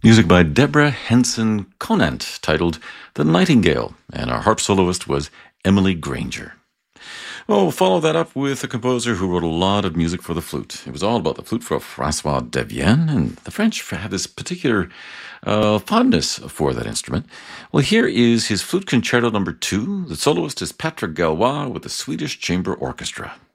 Music by Deborah Henson Conant, titled The Nightingale, and our harp soloist was Emily Granger. Well, we'll follow that up with a composer who wrote a lot of music for the flute. It was all about the flute for Francois Devienne, and the French had this particular fondness for that instrument. Well, here is his Flute Concerto No. 2. The soloist is Patrick Galois with the Swedish Chamber Orchestra.